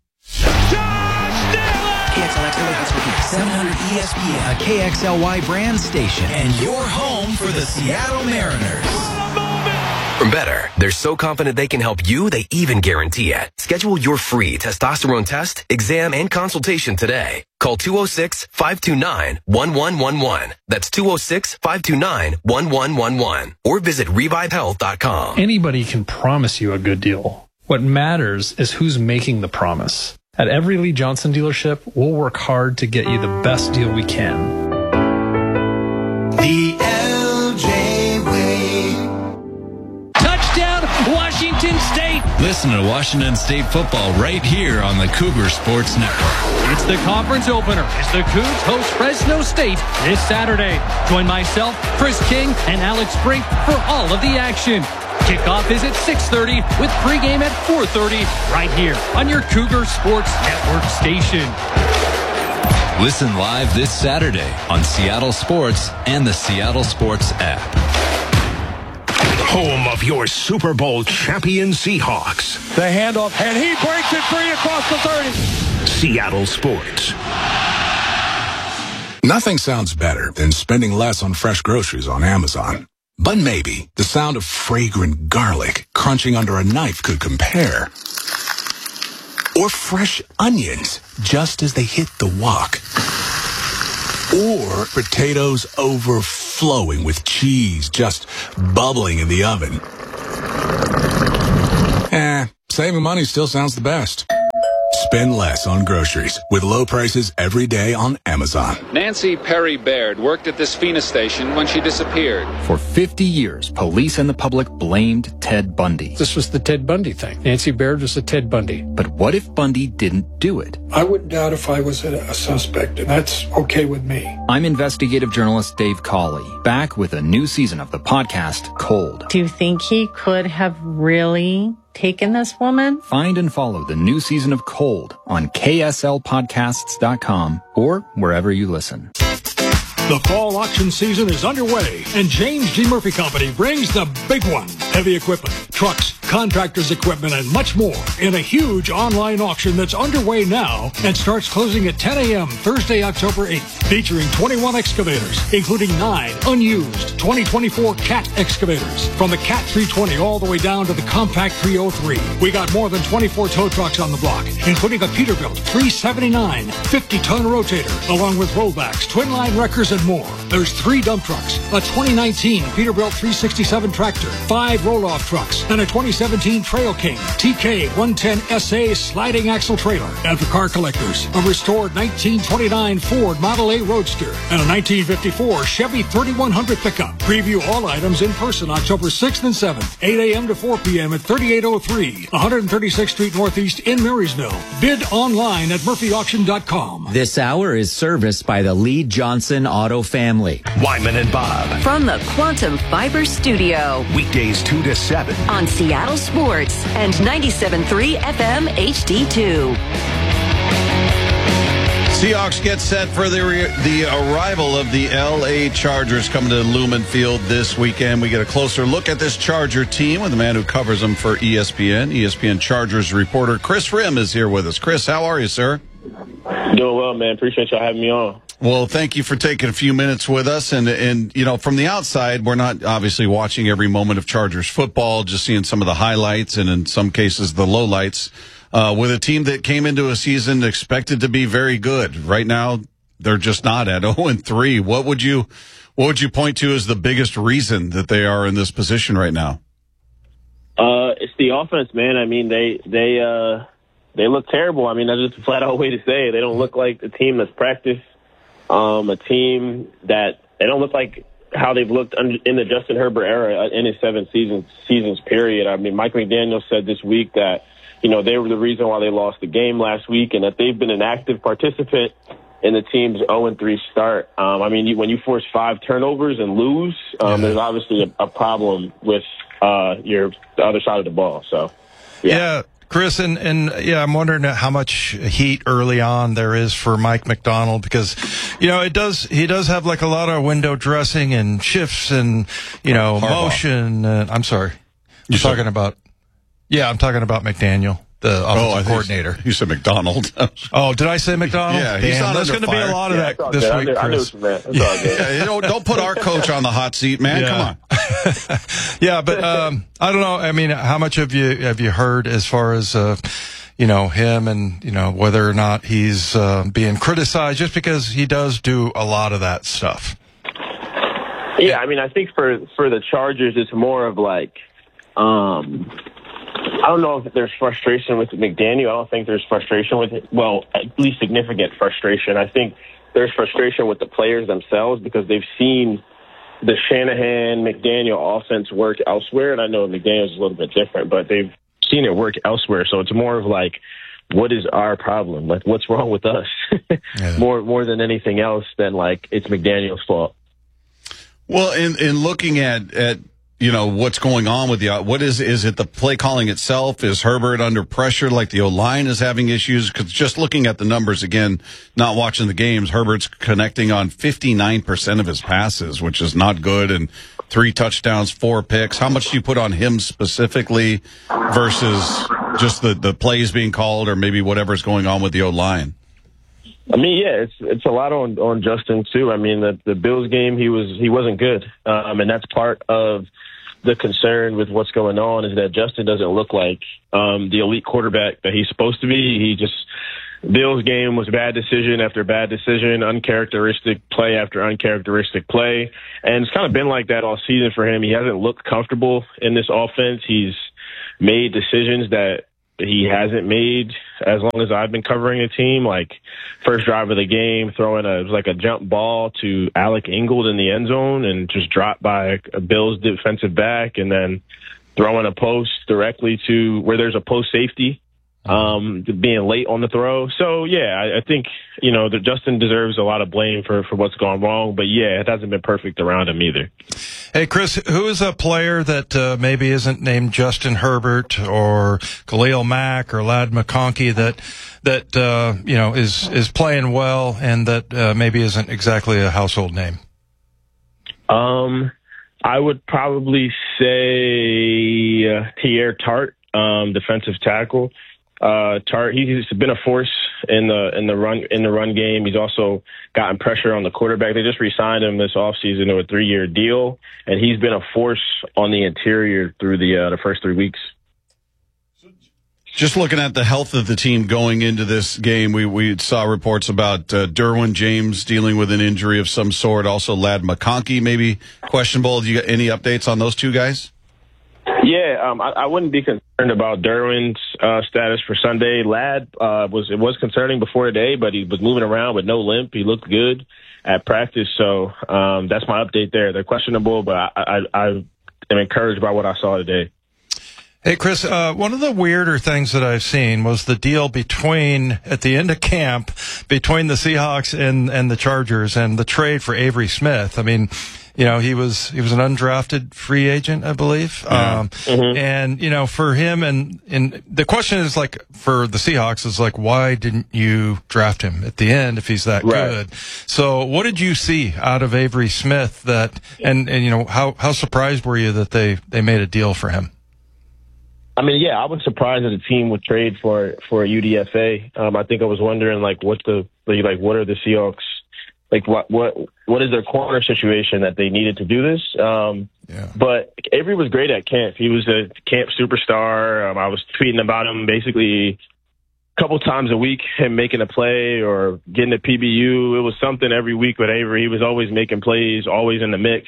KXLY 700 ESPN, a KXLY brand station, and your home for the Seattle Mariners. From Better, they're so confident they can help you, they even guarantee it. Schedule your free testosterone test, exam, and consultation today. Call 206-529-1111. That's 206-529-1111. Or visit revivehealth.com. Anybody can promise you a good deal. What matters is who's making the promise. At every Lee Johnson dealership, we'll work hard to get you the best deal we can. The LJ Way. Touchdown, Washington State. Listen to Washington State football right here on the Cougar Sports Network. It's the conference opener as the Cougs host Fresno State this Saturday. Join myself, Chris King, and Alex Brink for all of the action. Kickoff is at 6:30 with pregame at 4:30 right here on your Cougar Sports Network station. Listen live this Saturday on Seattle Sports and the Seattle Sports app. Home of your Super Bowl champion Seahawks. The handoff, and he breaks it free across the 30. Seattle Sports. Nothing sounds better than spending less on fresh groceries on Amazon. But maybe the sound of fragrant garlic crunching under a knife could compare. Or fresh onions just as they hit the wok. Or potatoes overflowing with cheese just bubbling in the oven. Saving money still sounds the best. Spend less on groceries with low prices every day on Amazon. Nancy Perry Baird worked at this Phoenix station when she disappeared. For 50 years, police and the public blamed Ted Bundy. This was the Ted Bundy thing. Nancy Baird was the Ted Bundy. But what if Bundy didn't do it? I wouldn't doubt if I was a suspect, and that's okay with me. I'm investigative journalist Dave Cawley, back with a new season of the podcast, Cold. Do you think he could have really taken this woman? Find and follow the new season of Cold on KSLPodcasts.com or wherever you listen. The fall auction season is underway, and James G. Murphy Company brings the big one. Heavy equipment, trucks, contractors' equipment, and much more in a huge online auction that's underway now and starts closing at 10 a.m. Thursday, October 8th, featuring 21 excavators, including 9 unused 2024 CAT excavators. From the CAT 320 all the way down to the Compact 303. We got more than 24 tow trucks on the block, including a Peterbilt 379 50-ton rotator, along with rollbacks, twin-line wreckers, and more. There's 3 dump trucks, a 2019 Peterbilt 367 tractor, 5 roll-off trucks, and a 2017 Trail King TK 110 SA sliding axle trailer. And for car collectors, a restored 1929 Ford Model A Roadster and a 1954 Chevy 3100 pickup. Preview all items in person October 6th and 7th, 8 a.m. to 4 p.m. at 3803 136th Street Northeast in Marysville. Bid online at murphyauction.com. This hour is serviced by the Lee Johnson Auto family. Wyman and Bob. From the Quantum Fiber Studio. Weekdays 2 to 7. On Seattle Sports and 97.3 FM HD2. Seahawks get set for the arrival of the L.A. Chargers coming to Lumen Field this weekend. We get a closer look at this Charger team with the man who covers them for ESPN Chargers reporter Chris Rim is here with us. Chris, how are you, sir? Doing well, man. Appreciate y'all having me on. Well, thank you for taking a few minutes with us. And you know, from the outside, we're not obviously watching every moment of Chargers football, just seeing some of the highlights and in some cases the lowlights. With a team that came into a season expected to be very good. Right now, they're just not at 0-3. What would you point to as the biggest reason that they are in this position right now? It's the offense, man. I mean, they look terrible. I mean, that's just a flat out way to say it. They don't look like the team that's practiced. A team that they don't look like how they've looked in the Justin Herbert era in his 7 seasons period. I mean, Mike McDaniel said this week that, you know, they were the reason why they lost the game last week and that they've been an active participant in the team's 0-3 start. I mean, when you force 5 turnovers and lose, there's obviously a problem with the other side of the ball. So, yeah. Chris, and I'm wondering how much heat early on there is for Mike McDonald because, you know, he does have like a lot of window dressing and shifts and, you know, Harbaugh. Motion. I'm sorry. I'm talking about McDaniel, the offensive coordinator. You said McDonald. Oh, did I say McDonald? Yeah, he's not there's going to be a lot of that this week, Chris. Don't put our coach on the hot seat, man. Come on. Yeah, but I don't know. I mean, how much have you heard as far as you know, him and, you know, whether or not he's being criticized just because he does do a lot of that stuff? Yeah, I mean, I think for the Chargers, it's more of like, I don't know if there's frustration with McDaniel. I don't think there's frustration with it. Well, at least significant frustration. I think there's frustration with the players themselves because they've seen the Shanahan-McDaniel offense work elsewhere. And I know McDaniel's a little bit different, but they've seen it work elsewhere. So it's more of like, what is our problem? Like, what's wrong with us? More than anything else than like it's McDaniel's fault. Well, in looking at you know, what's going on with what is it the play calling itself? Is Herbert under pressure like the O-line is having issues? Because just looking at the numbers again, not watching the games, Herbert's connecting on 59% of his passes, which is not good, and 3 touchdowns, 4 picks. How much do you put on him specifically versus just the plays being called or maybe whatever's going on with the O-line? I mean, yeah, it's a lot on Justin too. I mean, the Bills game, he wasn't good, and that's part of the concern with what's going on is that Justin doesn't look like the elite quarterback that he's supposed to be. Bills game was bad decision after bad decision, uncharacteristic play after uncharacteristic play, and it's kind of been like that all season for him. He hasn't looked comfortable in this offense. He's made decisions that he hasn't made as long as I've been covering the team, like first drive of the game, throwing a jump ball to Alec Ingold in the end zone and just dropped by a Bills defensive back, and then throwing a post directly to where there's a post safety, being late on the throw. So, yeah, I think, that Justin deserves a lot of blame for what's gone wrong. But, yeah, it hasn't been perfect around him either. Hey, Chris, who is a player that maybe isn't named Justin Herbert or Khalil Mack or Ladd McConkey that is playing well and that maybe isn't exactly a household name? I would probably say Teair Tart, defensive tackle. Tart, he's been a force in the run game. He's also gotten pressure on the quarterback. They just re-signed him this offseason to a 3-year deal, and he's been a force on the interior through the first 3 weeks. Just looking at the health of the team going into this game, we saw reports about Derwin James dealing with an injury of some sort. Also, Ladd McConkey maybe questionable. Do you got any updates on those two guys? Yeah, I wouldn't be concerned about Derwin's status for Sunday. Ladd was concerning before today, but he was moving around with no limp. He looked good at practice, so that's my update there. They're questionable, but I am encouraged by what I saw today. Hey, Chris, one of the weirder things that I've seen was the deal at the end of camp between the Seahawks and the Chargers and the trade for Avery Smith. I mean, he was an undrafted free agent, I believe. Yeah. And, for him and the question is for the Seahawks is why didn't you draft him at the end if he's that good? So what did you see out of Avery Smith and how surprised were you that they made a deal for him? I mean, yeah, I was surprised that the team would trade for a UDFA. I think I was wondering, what are the Seahawks, what is their corner situation that they needed to do this? But Avery was great at camp. He was a camp superstar. I was tweeting about him basically a couple times a week, him making a play or getting a PBU. It was something every week with Avery. He was always making plays, always in the mix.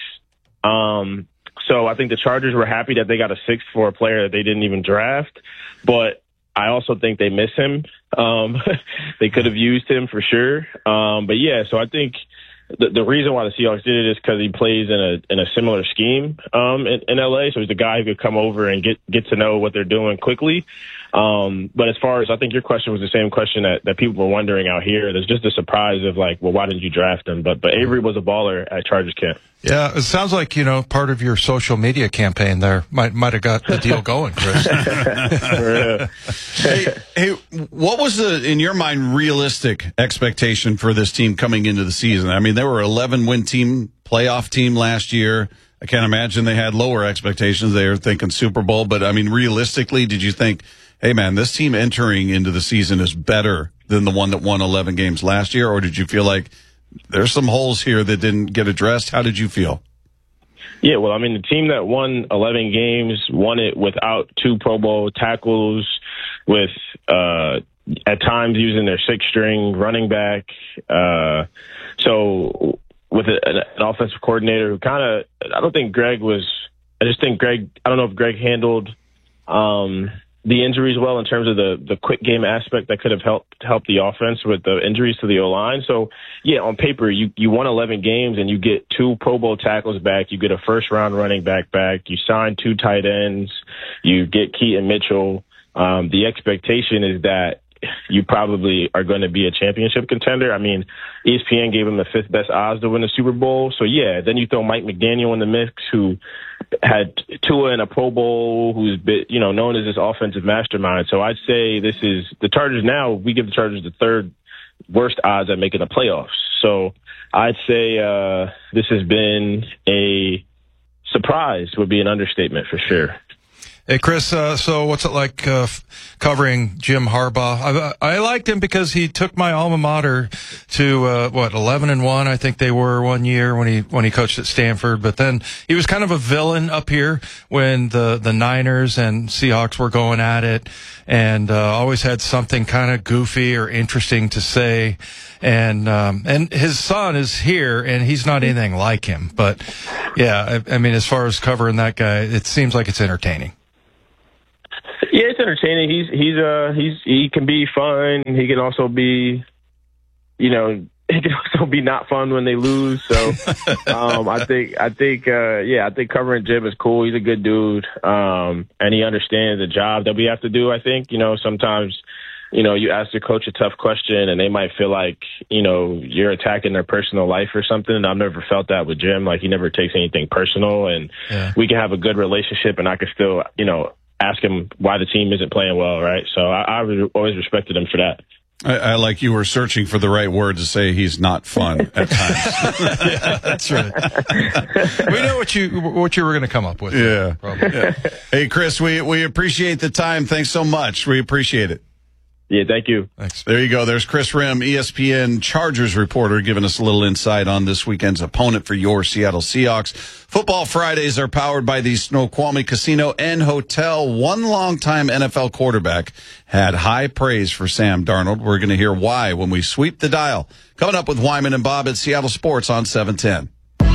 So I think the Chargers were happy that they got a sixth for a player that they didn't even draft. But I also think they miss him. They could have used him for sure. But yeah, so I think the reason why the Seahawks did it is because he plays in a similar scheme in LA. So he's a guy who could come over and get to know what they're doing quickly. But as far as I think your question was the same question that people were wondering out here. There's just a surprise of why didn't you draft him? But Avery was a baller at Chargers camp. Yeah, it sounds like, part of your social media campaign there might have got the deal going, Chris. Hey, what was in your mind, realistic expectation for this team coming into the season? I mean, they were 11-win playoff team last year. I can't imagine they had lower expectations. They were thinking Super Bowl. But, I mean, realistically, did you think, hey, man, this team entering into the season is better than the one that won 11 games last year? Or did you feel like there's some holes here that didn't get addressed? How did you feel? Yeah, well, I mean, the team that won 11 games won it without 2 Pro Bowl tackles, with at times using their 6th-string running back. So with an offensive coordinator who I don't know if Greg handled the injuries well in terms of the quick game aspect that could have helped the offense with the injuries to the O-line. So, yeah, on paper, you won 11 games and you get 2 Pro Bowl tackles back. You get a first-round running back. You sign 2 tight ends. You get Keaton Mitchell. The expectation is that you probably are going to be a championship contender. I mean, ESPN gave him the 5th best odds to win the Super Bowl. So, yeah, then you throw Mike McDaniel in the mix, who had Tua in a Pro Bowl, who's known as this offensive mastermind. So I'd say this is the Chargers now. We give the Chargers the 3rd worst odds at making the playoffs. So I'd say this has been a surprise, would be an understatement for sure. Hey, Chris, so what's it like covering Jim Harbaugh? I liked him because he took my alma mater to 11-1, I think they were one year when he coached at Stanford. But then he was kind of a villain up here when the Niners and Seahawks were going at it, and always had something kind of goofy or interesting to say. And his son is here, and he's not anything like him. But yeah, I mean, as far as covering that guy, it seems like it's entertaining. Yeah, it's entertaining. He can be fun. He can also be, he can also be not fun when they lose. So, I think covering Jim is cool. He's a good dude. And he understands the job that we have to do. I think, sometimes, you ask the coach a tough question and they might feel like, you're attacking their personal life or something. I've never felt that with Jim. Like, he never takes anything personal, and we can have a good relationship, and I can still, ask him why the team isn't playing well, right? So I always respected him for that. I like you were searching for the right word to say he's not fun at times. Yeah, that's right. We know what you were going to come up with. Yeah. Probably. Yeah. Hey, Chris, we appreciate the time. Thanks so much. We appreciate it. Yeah, thank you. Thanks. There you go. There's Chris Rim, ESPN Chargers reporter, giving us a little insight on this weekend's opponent for your Seattle Seahawks. Football Fridays are powered by the Snoqualmie Casino and Hotel. One longtime NFL quarterback had high praise for Sam Darnold. We're going to hear why when we sweep the dial. Coming up with Wyman and Bob at Seattle Sports on 710.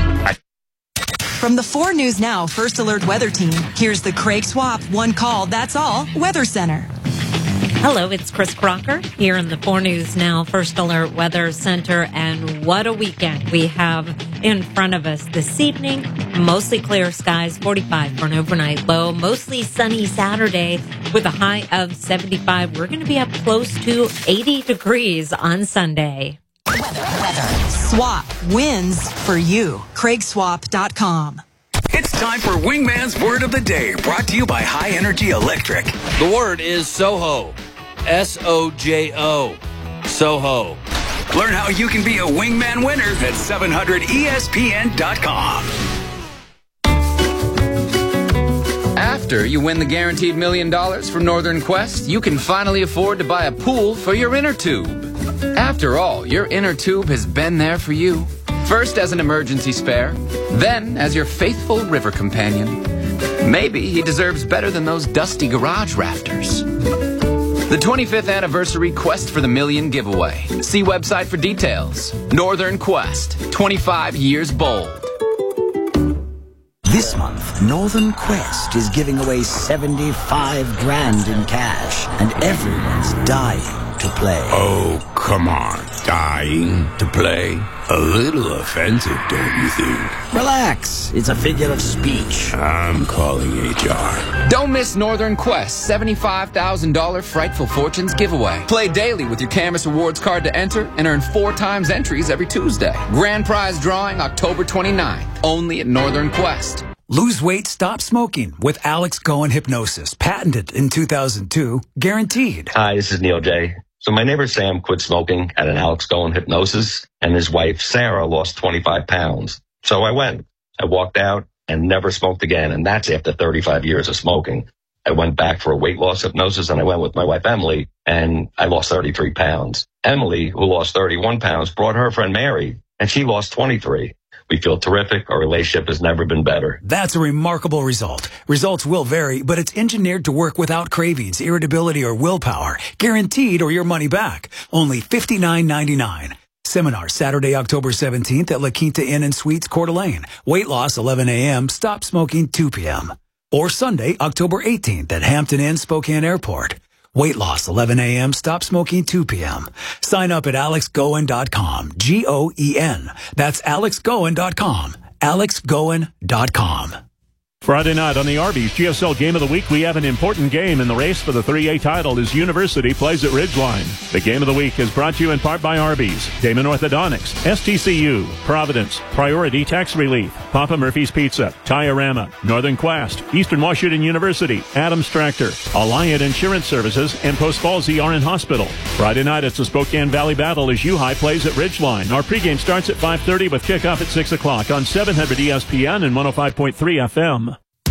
From the 4 News Now First Alert Weather Team, here's the Craig Swap One Call, That's All Weather Center. Hello, it's Chris Crocker here in the 4 News Now First Alert Weather Center, and what a weekend we have in front of us this evening. Mostly clear skies, 45 for an overnight low. Mostly sunny Saturday with a high of 75. We're going to be up close to 80 degrees on Sunday. Weather. Swap wins for you. CraigSwap.com. It's time for Wingman's Word of the Day, brought to you by High Energy Electric. The word is Soho. S-O-J-O. Soho. Learn how you can be a Wingman winner at 700ESPN.com. After you win the guaranteed $1 million from Northern Quest, you can finally afford to buy a pool for your inner tube. After all, your inner tube has been there for you. First as an emergency spare, then as your faithful river companion. Maybe he deserves better than those dusty garage rafters. The 25th anniversary Quest for the Million giveaway. See website for details. Northern Quest, 25 years bold. This month, Northern Quest is giving away $75 grand in cash, and everyone's dying to play. Oh, come on. Dying to play? A little offensive, don't you think? Relax. It's a figure of speech. I'm calling HR. Don't miss Northern Quest $75,000 Frightful Fortunes giveaway. Play daily with your Camus Rewards card to enter and earn 4 times entries every Tuesday. Grand prize drawing October 29th. Only at Northern Quest. Lose weight, stop smoking with Alex Goen Hypnosis. Patented in 2002. Guaranteed. Hi, this is Neil J. So my neighbor Sam quit smoking at an Alex Goen Hypnosis, and his wife Sarah lost 25 pounds. So I went. I walked out and never smoked again, and that's after 35 years of smoking. I went back for a weight loss hypnosis, and I went with my wife Emily, and I lost 33 pounds. Emily, who lost 31 pounds, brought her friend Mary, and she lost 23. We feel terrific. Our relationship has never been better. That's a remarkable result. Results will vary, but it's engineered to work without cravings, irritability, or willpower. Guaranteed or your money back. Only $59.99. Seminar Saturday, October 17th at La Quinta Inn and Suites, Coeur d'Alene. Weight loss 11 a.m., stop smoking 2 p.m. Or Sunday, October 18th at Hampton Inn, Spokane Airport. Weight loss 11 a.m., stop smoking 2 p.m. Sign up at alexgoen.com. G-O-E-N. That's alexgoen.com. alexgoen.com. Friday night on the Arby's GSL Game of the Week, we have an important game in the race for the 3A title as University plays at Ridgeline. The Game of the Week is brought to you in part by Arby's, Damon Orthodontics, STCU, Providence, Priority Tax Relief, Papa Murphy's Pizza, Tiorama, Northern Quest, Eastern Washington University, Adams Tractor, Alliant Insurance Services, and Post Falls ER Hospital. Friday night, it's the Spokane Valley Battle as U-High plays at Ridgeline. Our pregame starts at 5:30 with kickoff at 6 o'clock on 700 ESPN and 105.3 FM.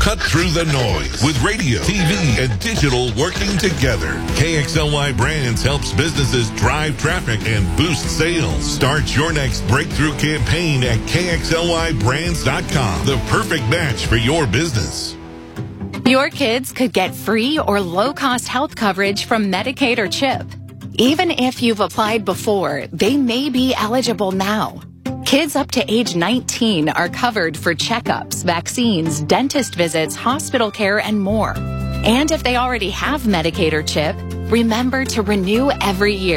Cut through the noise with radio, TV, and digital working together. KXLY Brands helps businesses drive traffic and boost sales. Start your next breakthrough campaign at KXLYBrands.com. The perfect match for your business. Your kids could get free or low-cost health coverage from Medicaid or CHIP. Even if you've applied before, they may be eligible now. Kids up to age 19 are covered for checkups, vaccines, dentist visits, hospital care, and more. And if they already have Medicaid or CHIP, remember to renew every year.